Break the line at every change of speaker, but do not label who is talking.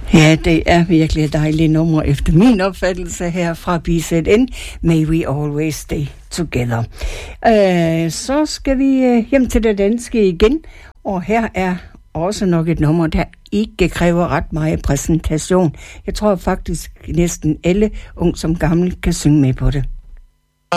Ja, det er virkelig et dejligt nummer efter min opfattelse her fra BZN. May we always stay together. Så skal vi hjem til det danske igen, og her er også nok et nummer, der ikke kræver ret meget præsentation. Jeg tror faktisk næsten alle, ung som gammel, kan synge med på det.